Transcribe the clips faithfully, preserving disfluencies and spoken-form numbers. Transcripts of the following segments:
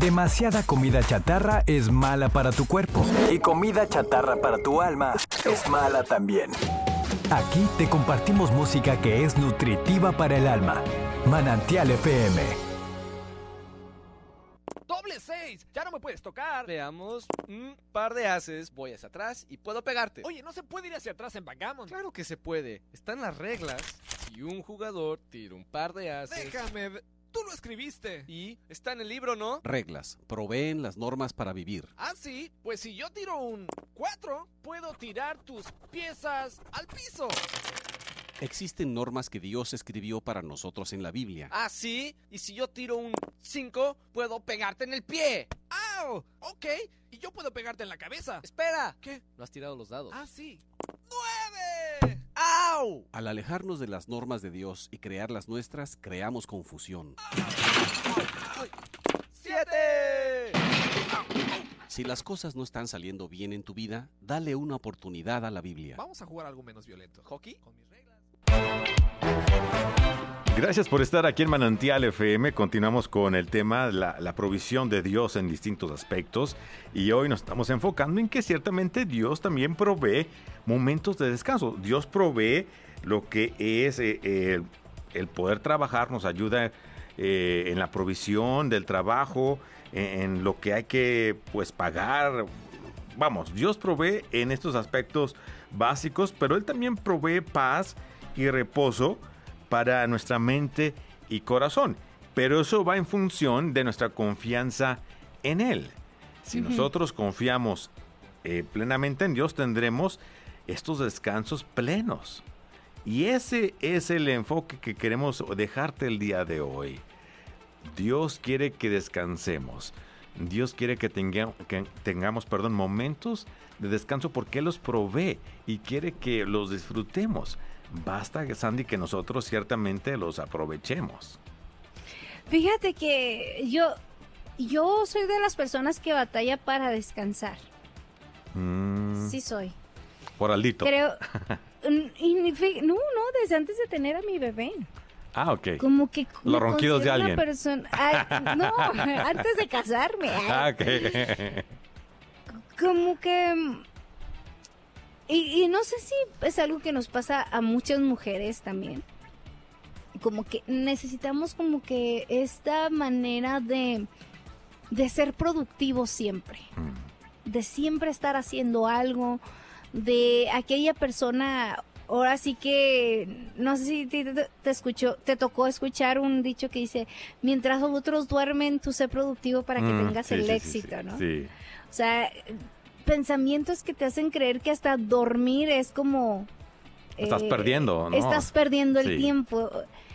Demasiada comida chatarra es mala para tu cuerpo. Y comida chatarra para tu alma es mala también. Aquí te compartimos música que es nutritiva para el alma. Manantial F M. ¡Doble seis! ¡Ya no me puedes tocar! Veamos. Un par de haces. Voy hacia atrás y puedo pegarte. Oye, ¿no se puede ir hacia atrás en backgammon? Claro que se puede. Están las reglas. Si un jugador tira un par de haces... Déjame... Tú lo escribiste. Y está en el libro, ¿no? Reglas. Proveen las normas para vivir. Ah, sí. Pues si yo tiro un cuatro, puedo tirar tus piezas al piso. Existen normas que Dios escribió para nosotros en la Biblia. Ah, sí. Y si yo tiro un cinco, puedo pegarte en el pie. ¡Au! Ok. Y yo puedo pegarte en la cabeza. Espera. ¿Qué? No has tirado los dados. Ah, sí. ¡Nueve! ¡Au! Al alejarnos de las normas de Dios y crear las nuestras, creamos confusión. ¡Siete! Si las cosas no están saliendo bien en tu vida, dale una oportunidad a la Biblia. Vamos a jugar algo menos violento. ¿Hockey? Con mis reglas. Gracias por estar aquí en Manantial F M. Continuamos con el tema, la, la provisión de Dios en distintos aspectos. Y hoy nos estamos enfocando en que ciertamente Dios también provee momentos de descanso. Dios provee lo que es eh, eh, el poder trabajar, nos ayuda eh, en la provisión del trabajo, en, en lo que hay que pues pagar. Vamos, Dios provee en estos aspectos básicos, pero Él también provee paz y reposo para nuestra mente y corazón, pero eso va en función de nuestra confianza en Él. Si uh-huh. nosotros confiamos eh, plenamente en Dios, tendremos estos descansos plenos. Y ese es el enfoque que queremos dejarte el día de hoy. Dios quiere que descansemos. Dios quiere que, tenga, que tengamos perdón, momentos de descanso porque Él los provee y quiere que los disfrutemos. Basta, Sandy, que nosotros ciertamente los aprovechemos. Fíjate que yo, yo soy de las personas que batalla para descansar. Mm. Sí soy. Por Aldito. Creo, y, no, no, desde antes de tener a mi bebé. Ah, ok. Como que los ronquidos de alguien. Persona, ay, no, antes de casarme. Ah, ok. Como que... Y, y no sé si es algo que nos pasa a muchas mujeres también. Como que necesitamos como que esta manera de, de ser productivos siempre. Mm. De siempre estar haciendo algo. De aquella persona, ahora sí que, no sé si te, te, te escuchó, te tocó escuchar un dicho que dice, mientras otros duermen, tú sé productivo para que mm, tengas sí, el sí, éxito, sí, ¿no? Sí. O sea... pensamientos que te hacen creer que hasta dormir es como... Estás eh, perdiendo, ¿no? Estás perdiendo el sí. tiempo.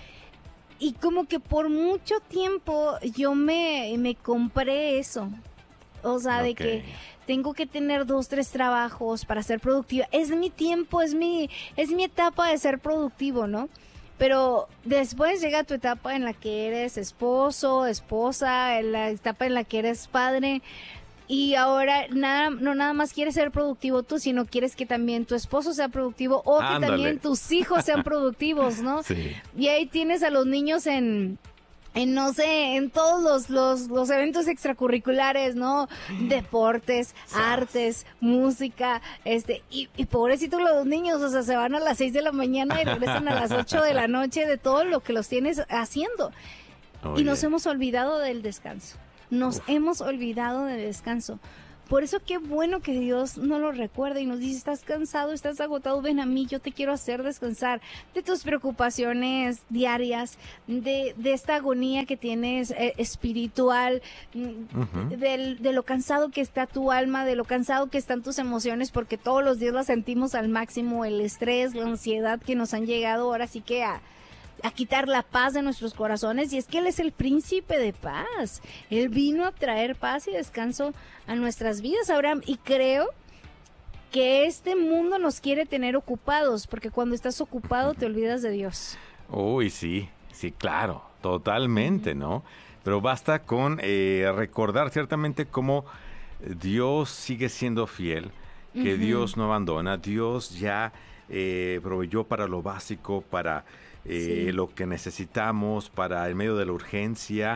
Y como que por mucho tiempo yo me, me compré eso. O sea, okay. de que tengo que tener dos, tres trabajos para ser productiva. Es mi tiempo, es mi, es mi etapa de ser productivo, ¿no? Pero después llega tu etapa en la que eres esposo, esposa, en la etapa en la que eres padre... Y ahora nada, no nada más quieres ser productivo tú, sino quieres que también tu esposo sea productivo o Ándale. que también tus hijos sean productivos, ¿no? Sí. Y ahí tienes a los niños en, en no sé, en todos los, los, los eventos extracurriculares, ¿no? Deportes, sí. artes, música, este, y, y pobrecitos los niños, o sea, se van a las seis de la mañana y regresan a las ocho de la noche de todo lo que los tienes haciendo. Oye. Y nos hemos olvidado del descanso. Nos Uf. hemos olvidado del descanso. Por eso qué bueno que Dios nos lo recuerda y nos dice, estás cansado, estás agotado, ven a mí, yo te quiero hacer descansar de tus preocupaciones diarias, de, de esta agonía que tienes eh, espiritual, uh-huh. de, de lo cansado que está tu alma, de lo cansado que están tus emociones, porque todos los días las sentimos al máximo, el estrés, la ansiedad que nos han llegado ahora sí que a... a quitar la paz de nuestros corazones, y es que Él es el príncipe de paz. Él vino a traer paz y descanso a nuestras vidas, Abraham, y creo que este mundo nos quiere tener ocupados, porque cuando estás ocupado te olvidas de Dios. Uy, sí, sí, claro, totalmente, ¿no? Pero basta con eh, recordar ciertamente cómo Dios sigue siendo fiel, que uh-huh. Dios no abandona, Dios ya eh, proveyó para lo básico, para... Eh, sí. lo que necesitamos para el medio de la urgencia,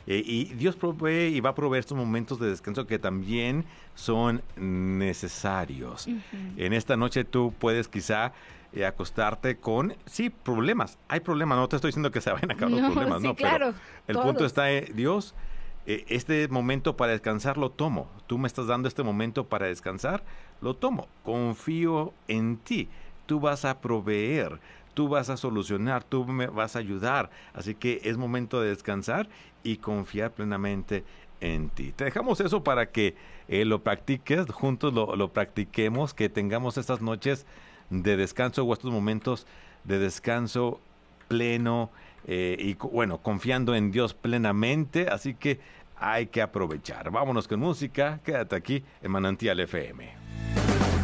Eh, y Dios provee y va a proveer estos momentos de descanso que también son necesarios. Ujú. En esta noche tú puedes quizá eh, acostarte con, sí, problemas. Hay problemas, no te estoy diciendo que se vayan a acabar No, los problemas, sí, no, claro, pero el punto todos. está, eh, Dios, eh, este momento para descansar lo tomo. Tú me estás dando este momento para descansar, lo tomo. Confío en ti. Tú vas a proveer, tú vas a solucionar, tú me vas a ayudar. Así que es momento de descansar y confiar plenamente en ti. Te dejamos eso para que eh, lo practiques, juntos lo, lo practiquemos, que tengamos estas noches de descanso o estos momentos de descanso pleno eh, y co- bueno, confiando en Dios plenamente. Así que hay que aprovechar. Vámonos con música. Quédate aquí en Manantial F M.